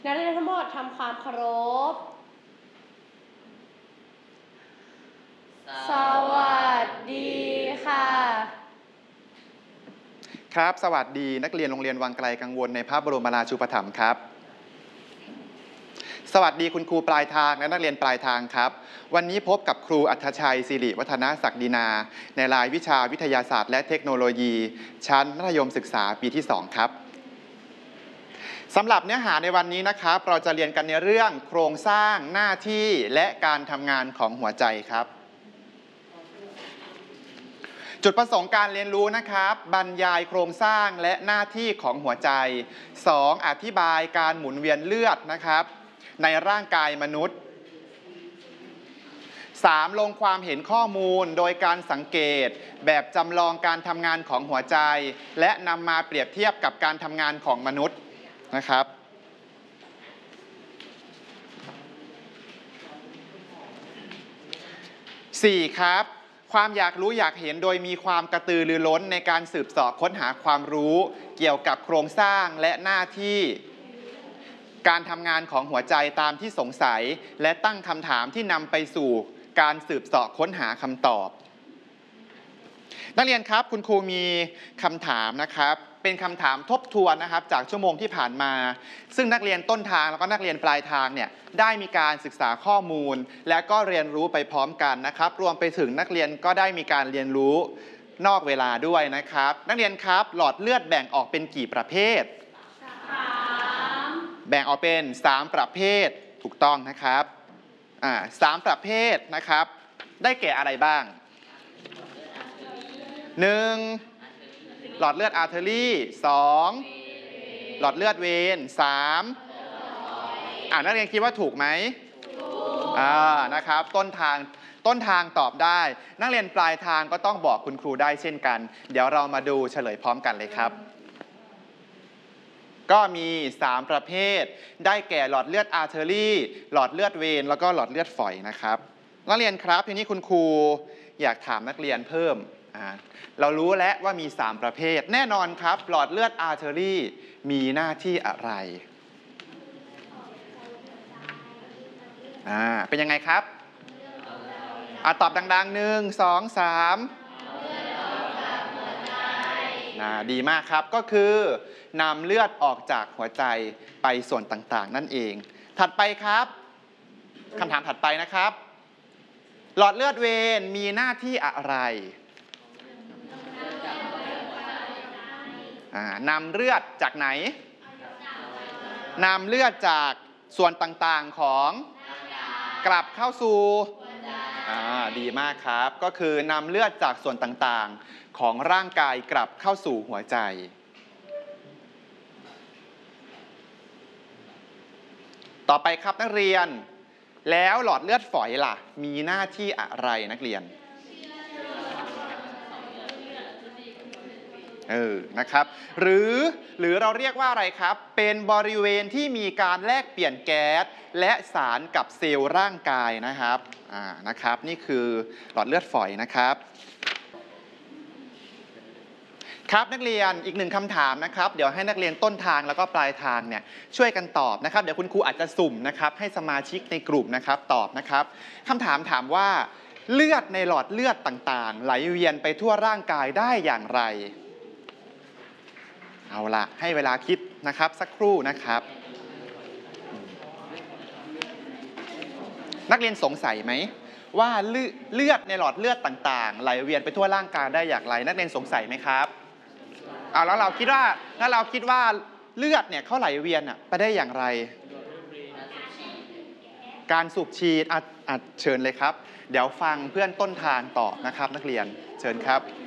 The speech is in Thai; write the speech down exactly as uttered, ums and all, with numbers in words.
นักเรียนทั้งหมดทำความเคารพสวัสดีค่ะครับสวัสดีนักเรียนโรงเรียนวังไกลกังวลในพระบรมราชูปถัมภ์ครับสวัสดีคุณครูปลายทางและนักเรียนปลายทางครับวันนี้พบกับครูอัธชัยสิริวัฒนศักดินาในรายวิชาวิทยาศาสตร์และเทคโนโลยีชั้นมัธยมศึกษาปีที่สองครับสำหรับเนื้อหาในวันนี้นะครับเราจะเรียนกันในเรื่องโครงสร้างหน้าที่และการทำงานของหัวใจครับจุดประสงค์การเรียนรู้นะครับบรรยายโครงสร้างและหน้าที่ของหัวใจ สอง อธิบายการหมุนเวียนเลือดนะครับในร่างกายมนุษย์ สาม ลงความเห็นข้อมูลโดยการสังเกตแบบจำลองการทำงานของหัวใจและนำมาเปรียบเทียบกับการทำงานของมนุษย์นะครับสี่ครับความอยากรู้อยากเห็นโดยมีความกระตือรือร้นในการสืบเสาะค้นหาความรู้เกี่ยวกับโครงสร้างและหน้าที่การทำงานของหัวใจตามที่สงสัยและตั้งคำถามที่นำไปสู่การสืบเสาะค้นหาคำตอบนักเรียนครับคุณครูมีคำถามนะครับเป็นคำถามทบทวนนะครับจากชั่วโมงที่ผ่านมาซึ่งนักเรียนต้นทางแล้วก็นักเรียนปลายทางเนี่ยได้มีการศึกษาข้อมูลและก็เรียนรู้ไปพร้อมกันนะครับรวมไปถึงนักเรียนก็ได้มีการเรียนรู้นอกเวลาด้วยนะครับนักเรียนครับหลอดเลือดแบ่งออกเป็นกี่ประเภทแบ่งออกเป็นสามประเภทถูกต้องนะครับอ่าสามประเภทนะครับได้แก่อะไรบ้างหนึ่งหลอดเลือดอาร์เทอรี่สองหลอดเลือดเวนสามอ่านักเรียนคิดว่าถูกไหมอ่านะครับต้นทางต้นทางตอบได้นักเรียนปลายทางก็ต้องบอกคุณครูได้เช่นกันเดี๋ยวเรามาดูเฉลยพร้อมกันเลยครับก็มีสามประเภทได้แก่หลอดเลือดอาร์เทอรี่หลอดเลือดเวนแล้วก็หลอดเลือดฝอยนะครับนักเรียนครับทีนี้คุณครูอยากถามนักเรียนเพิ่มเรารู้แล้วว่ามีสามประเภทแน่นอนครับหลอดเลือดอาร์เทอรี่มีหน้าที่อะไรอ่าเป็นยังไงครับอ่าตอบดังๆหนึ่งสองสามนะดีมากครับก็คือนำเลือดออกจากหัวใจไปส่วนต่างๆนั่นเองถัดไปครับคำถามถัดไปนะครับหลอดเลือดเวนมีหน้าที่อะไรนำเลือดจากไหนนำเลือดจากส่วนต่างๆของกลับเข้าสู่ดีมากครับก็คือนำเลือดจากส่วนต่างๆของร่างกายกลับเข้าสู่หัวใจต่อไปครับนักเรียนแล้วหลอดเลือดฝอยล่ะมีหน้าที่อะไรนักเรียนเออนะครับหรือหรือเราเรียกว่าอะไรครับเป็นบริเวณที่มีการแลกเปลี่ยนแก๊สและสารกับเซลล์ร่างกายนะครับอ่านะครับนี่คือหลอดเลือดฝอยนะครับครับนักเรียนอีกหนึ่งคำถามนะครับเดี๋ยวให้นักเรียนต้นทางแล้วก็ปลายทางเนี่ยช่วยกันตอบนะครับเดี๋ยวคุณครูอาจจะสุ่มนะครับให้สมาชิกในกลุ่มนะครับตอบนะครับคำถามถามว่าเลือดในหลอดเลือดต่างๆไหลเวียนไปทั่วร่างกายได้อย่างไรเอาละให้เวลาคิดนะครับสักครู่นะครับนักเรียนสงสัยไหมว่าเลือดในหลอดเลือดต่างๆไหลเวียนไปทั่วร่างกายได้อย่างไรนักเรียนสงสัยไหมครับเอาแล้วเราคิดว่าถ้าเราคิดว่าเลือดเนี่ยเขาไหลเวียนไปได้อย่างไรการสูบฉีดอ่ะเชิญเลยครับเดี๋ยวฟังเพื่อนต้นทางตอบนะครับนักเรียนเชิญครับ